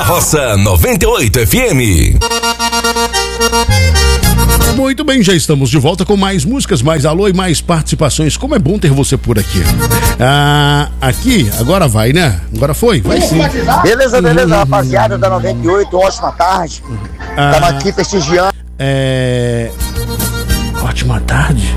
Roça 98 FM. Muito bem, já estamos de volta com mais músicas, mais alô e mais participações. Como é bom ter você por aqui. Aqui, agora vai, né? Agora foi? Vai sim. Beleza, rapaziada da 98, ótima tarde. Tava aqui prestigiando. Ótima tarde.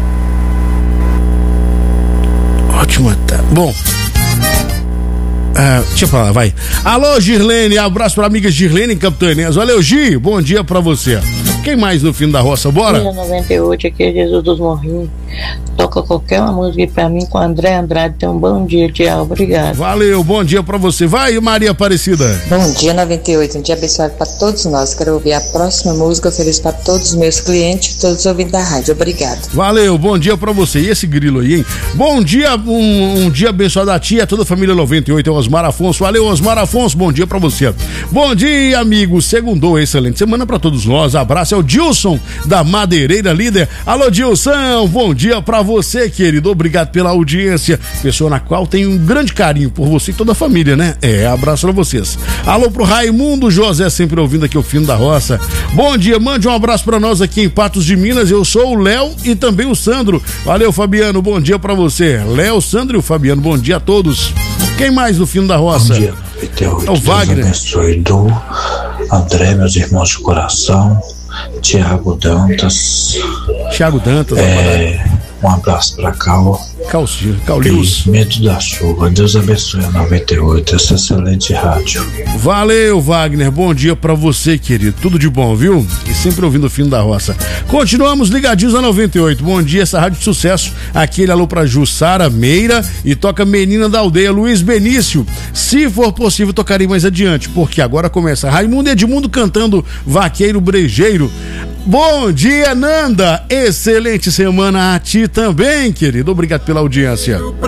Ótima tarde. Bom. Deixa eu falar, vai. Alô, Girlene, abraço pra amiga Girlene em Capitães. Valeu, Gi, bom dia pra você. Quem mais no fim da roça, bora? 98, aqui é Jesus dos Morrinhos. Toca qualquer uma música pra mim com André Andrade. Tenha um bom dia, tchau, obrigado. Valeu, bom dia pra você. Vai, Maria Aparecida. Bom dia, 98, um dia abençoado pra todos nós. Quero ouvir a próxima música, feliz pra todos os meus clientes, todos os ouvintes da rádio, obrigado. Valeu, bom dia pra você. E esse grilo aí, hein? Bom dia, um dia abençoado a ti e a toda a família 98, é o Osmar Afonso. Valeu, Osmar Afonso, bom dia pra você. Bom dia, amigo, segundou, excelente semana pra todos nós. Abraço, é o Dilson da Madeireira Líder. Alô, Dilson, bom dia pra você, querido, obrigado pela audiência, pessoa na qual tenho um grande carinho por você e toda a família, né? Abraço pra vocês. Alô pro Raimundo José, sempre ouvindo aqui o Fim da Roça. Bom dia, mande um abraço pra nós aqui em Patos de Minas, eu sou o Léo e também o Sandro. Valeu, Fabiano, bom dia pra você. Léo, Sandro e o Fabiano, bom dia a todos. Quem mais no Fim da Roça? Bom dia, 98. É o Wagner. Deus abençoe do André, meus irmãos de coração, Tiago Dantas, um abraço pra Caulius. Medo da chuva. Deus abençoe a 98, essa excelente rádio. Valeu, Wagner, bom dia pra você, querido, tudo de bom, viu? E sempre ouvindo o Fim da Roça. Continuamos ligadinhos a 98, bom dia, essa rádio de sucesso. Aquele alô pra Jussara Meira e toca Menina da Aldeia, Luiz Benício. Se for possível, tocarei mais adiante, porque agora começa Raimundo e Edmundo cantando Vaqueiro Brejeiro. Bom dia, Nanda, excelente semana a ti também, querido, obrigado pela audiência.